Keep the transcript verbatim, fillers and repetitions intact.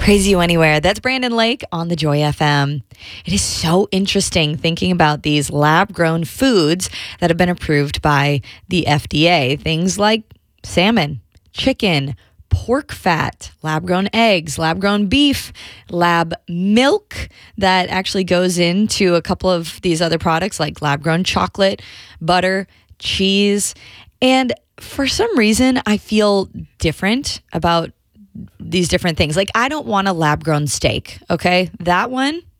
Crazy You Anywhere. That's Brandon Lake on the Joy F M. It is so interesting thinking about these lab-grown foods that have been approved by the F D A. Things like salmon, chicken, pork fat, lab-grown eggs, lab-grown beef, lab milk that actually goes into a couple of these other products like lab-grown chocolate, butter, cheese. And for some reason, I feel different about these different things. Like, I don't want a lab grown steak. Okay. That one,